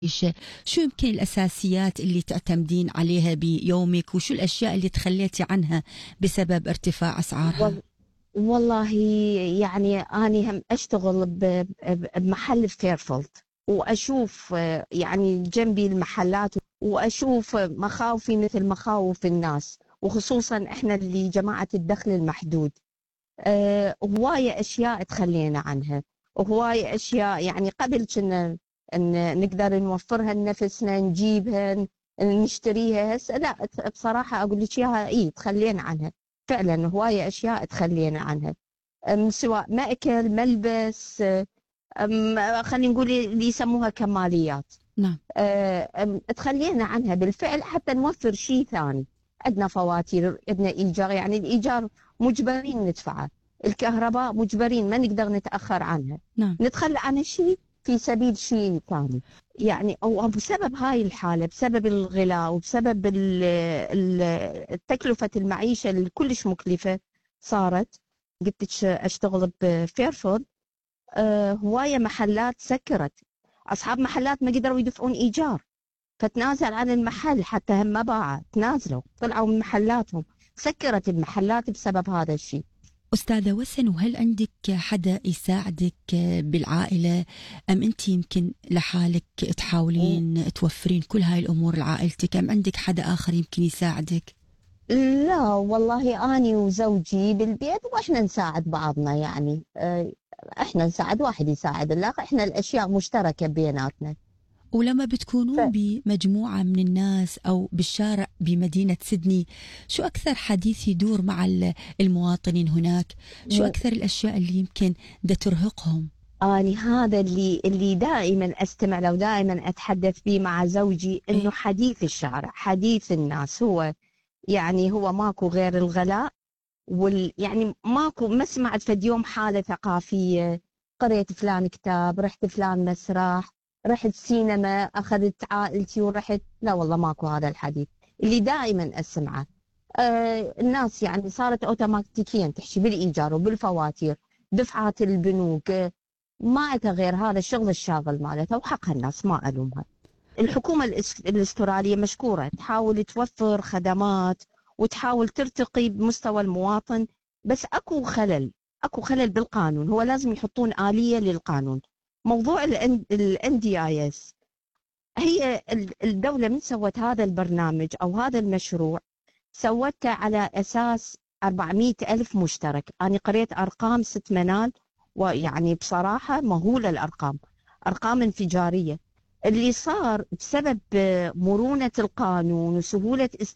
شو يمكن الأساسيات اللي تعتمدين عليها بيومك، وشو الأشياء اللي تخليتي عنها بسبب ارتفاع أسعارها؟ والله يعني أنا هم أشتغل بمحل فيرفولد، وأشوف يعني جنبي المحلات، وأشوف مخاوفي مثل مخاوف الناس، وخصوصا إحنا اللي جماعة الدخل المحدود. هواية أشياء تخلينا عنها، وهواية أشياء يعني قبل كنا إن نقدر نوفرها لنفسنا، نجيبها نشتريها. هسه لا، بصراحة أقول لك إياها، تخلينا عنها فعلا. هواية أشياء تخلينا عنها، سواء مأكل، ملبس، خلينا نقول اللي يسموها كماليات. نعم. تخلينا عنها بالفعل حتى نوفر شيء ثاني. عندنا فواتير، عندنا إيجار، يعني الإيجار مجبرين ندفعه، الكهرباء مجبرين ما نقدر نتأخر عنها. نعم. نتخلى عن شيء في سبيل شيء ثاني. يعني أو بسبب هاي الحالة، بسبب الغلاء، وبسبب تكلفة المعيشة اللي كلش مكلفة صارت. قلت لك أشتغل بفيرفورد، هواية محلات سكرت، أصحاب محلات ما قدروا يدفعون إيجار، فتنازل عن المحل، حتى هم ما باعوا، تنازلوا طلعوا من محلاتهم، سكرت المحلات بسبب هذا الشيء. أستاذة وسن، وهل عندك حدا يساعدك بالعائلة، أم أنت يمكن لحالك تحاولين توفرين كل هاي الأمور لعائلتك، أم عندك حدا آخر يمكن يساعدك؟ لا والله، أنا وزوجي بالبيت، وإحنا نساعد بعضنا يعني. إحنا نساعد، واحد يساعد الآخر، إحنا الأشياء مشتركة بيناتنا. ولما بتكونون بمجموعة من الناس أو بالشارع بمدينة سيدني، شو أكثر حديث يدور مع المواطنين هناك؟ شو أكثر الأشياء اللي يمكن دا ترهقهم؟ أنا هذا اللي دائما أستمع له، ودائما أتحدث به مع زوجي، إنه إيه؟ حديث الشارع، حديث الناس، هو يعني هو ماكو غير الغلاء. يعني ماكو، ما سمعت فد يوم حالة ثقافية، قريت فلان كتاب، رحت فلان مسرح، رحت سينما، أخذت عائلتي ورحت. لا والله، ماكو هذا الحديث اللي دائما أسمعه. الناس يعني صارت أوتوماتيكيا تحكي بالإيجار وبالفواتير، دفعات البنوك، ما أتى غير هذا الشغل الشاغل مالتها، وحقها الناس ما ألومها. الحكومة الأسترالية مشكورة، تحاول توفر خدمات وتحاول ترتقي بمستوى المواطن، بس اكو خلل بالقانون. هو لازم يحطون آلية للقانون. موضوع NDIS، هي الدولة من سوت هذا البرنامج أو هذا المشروع، سوته على أساس 400 ألف مشترك. أنا قريت أرقام ست منال، ويعني بصراحة مهولة الأرقام، أرقام انفجارية. اللي صار بسبب مرونة القانون وسهولة